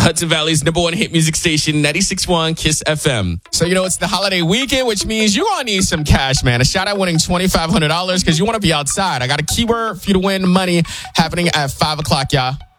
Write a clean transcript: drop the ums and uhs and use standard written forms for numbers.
Hudson Valley's #1 hit music station, 96.1 Kiss FM. So, it's the holiday weekend, which means you're going to need some cash, man. A shot at winning $2,500 because you want to be outside. I got a keyword for you to win money happening at 5 o'clock, y'all.